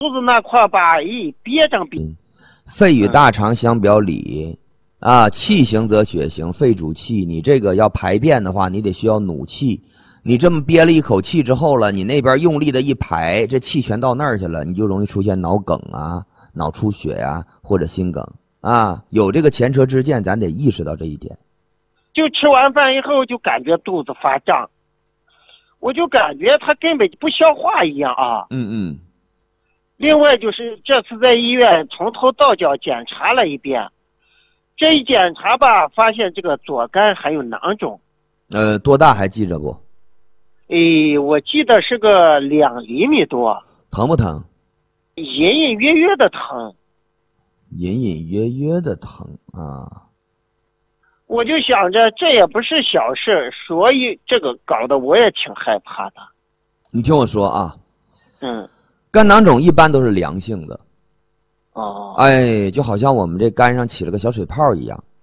肚子那块吧，憋着憋。 肺与大肠相表里啊，气行则血行，肺主气。你这个要排便的话，你得需要努气。你这么憋了一口气之后了，你那边用力的一排，这气全到那儿去了，你就容易出现脑梗啊、脑出血呀、或者心梗啊。有这个前车之鉴，咱得意识到这一点。 就吃完饭以后就感觉肚子发胀，我就感觉它根本不消化一样啊。另外就是这次在医院从头到脚检查了一遍，这一检查吧，发现这个左肝还有囊肿。 多大还记着不？ 我记得是个2厘米多。 疼不疼？ 隐隐约约的疼。 隐隐约约的疼啊！ 我就想着这也不是小事，所以这个搞得我也挺害怕的。 你听我说啊，肝囊肿一般都是良性的。就好像我们这肝上起了个小水泡一样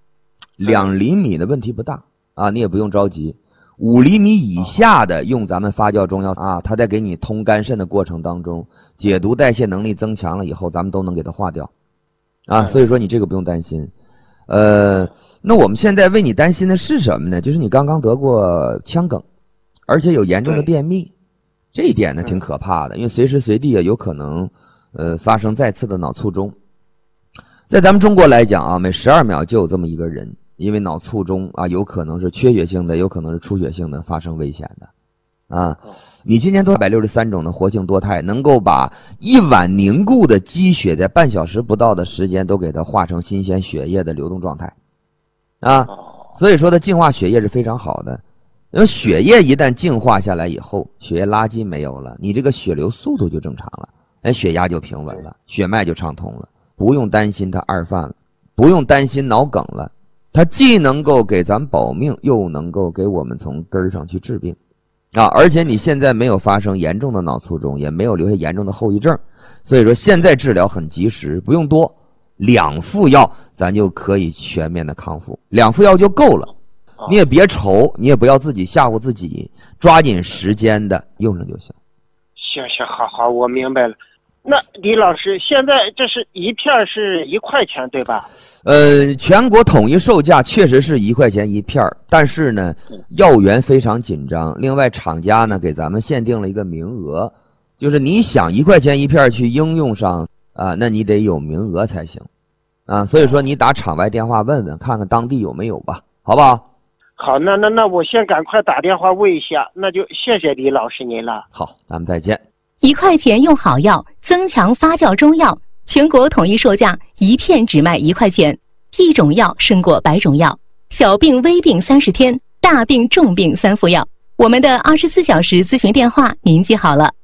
，2厘米的问题不大啊，你也不用着急。5厘米以下的，用咱们发酵中药啊，它在给你通肝肾的过程当中，解毒代谢能力增强了以后，咱们都能给它化掉啊。所以说你这个不用担心。那我们现在为你担心的是什么呢？就是你刚刚得过腔梗，而且有严重的便秘，这一点呢挺可怕的，因为随时随地有可能发生再次的脑促中。在咱们中国来讲啊，每12秒就有这么一个人因为脑卒中啊，有可能是缺血性的，有可能是出血性的发生危险的啊。你今年都163种的活性多肽，能够把一碗凝固的积血在半小时不到的时间都给它化成新鲜血液的流动状态啊。所以说它净化血液是非常好的。因为血液一旦净化下来以后，血液垃圾没有了，你这个血流速度就正常了，血压就平稳了，血脉就畅通了，不用担心它二犯了，不用担心脑梗了。它既能够给咱保命，又能够给我们从根儿上去治病啊！而且你现在没有发生严重的脑卒中，也没有留下严重的后遗症，所以说现在治疗很及时，不用多，2副药咱就可以全面的康复，2副药就够了。你也别愁，你也不要自己吓唬自己，抓紧时间的用上就行。 行，好，我明白了。那李老师，现在这是一片是1块钱对吧？ 全国统一售价确实是1块钱一片，但是呢，药源非常紧张。另外，厂家呢给咱们限定了一个名额，就是你想1块钱一片去应用上啊，那你得有名额才行啊。所以说，你打厂外电话问问，看看当地有没有吧，好不好？ 好，那我先赶快打电话问一下，那就谢谢李老师您了。 好，咱们再见。 1块钱用好药，增强发酵中药，全国统一售价1片只卖1块钱，一种药胜过100种药，小病微病30天，大病重病3副药。我们的24小时咨询电话您记好了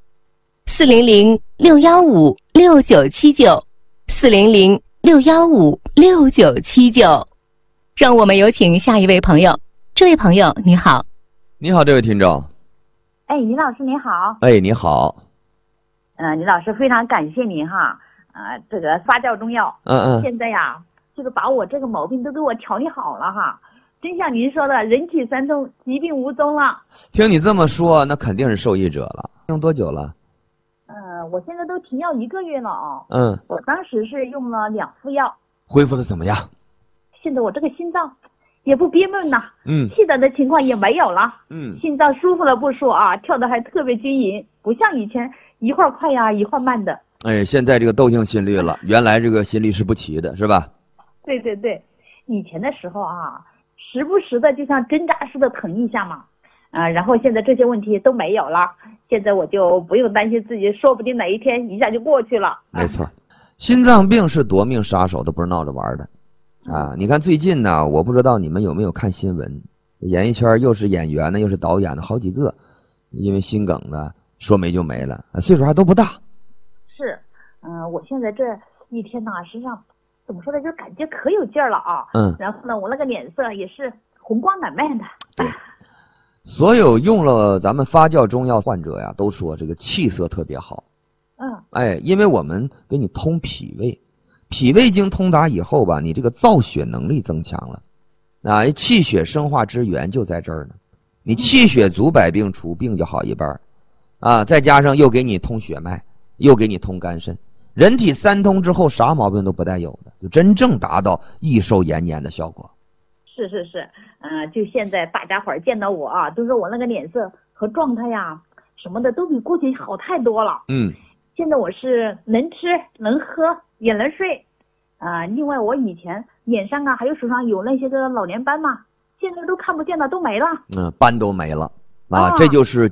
，400-615-6979，400-615-6979。让我们有请下一位朋友。这位朋友你好。 你好，这位听众。 李老师你好。 你好。 李老师非常感谢您哈，这个发酵中药，现在呀，这个把我这个毛病都给我调理好了哈，真像您说的，人体三通，疾病无踪了。 听你这么说，那肯定是受益者了。用多久了？ 我现在都停药1个月了啊。我当时是用了2副药。 恢复的怎么样？ 现在我这个心脏也不憋闷了，气短的情况也没有了，心脏舒服了不说啊，跳得还特别均匀，不像以前一会儿快呀一会儿慢的。 现在这个窦性心律了，原来这个心律是不齐的，是吧？ 对，以前的时候啊，时不时的就像针扎似的疼一下嘛，然后现在这些问题都没有了，现在我就不用担心自己，说不定哪一天一下就过去了。 没错，心脏病是夺命杀手，都不是闹着玩的。你看最近呢，我不知道你们有没有看新闻，演艺圈又是演员的又是导演的好几个因为心梗的说没就没了，岁数还都不大。 是，我现在这一天呢，实际上怎么说呢，就感觉可有劲儿了啊。然后呢，我那个脸色也是红光满面的。 对，所有用了咱们发酵中药患者呀，都说这个气色特别好。因为我们给你通脾胃，脾胃经通达以后吧，你这个造血能力增强了，气血生化之源就在这儿呢。你气血足，百病除，病就好一半再加上又给你通血脉， 又给你通肝肾。人体3通之后，啥毛病都不带有的，就真正达到益寿延年的效果。 是，就现在大家伙儿见到我啊，都说我那个脸色和状态呀什么的都比过去好太多了。现在我是能吃能喝也能睡，另外我以前脸上啊还有手上有那些个老年斑嘛，现在都看不见了，都没了。 斑都没了啊，这就是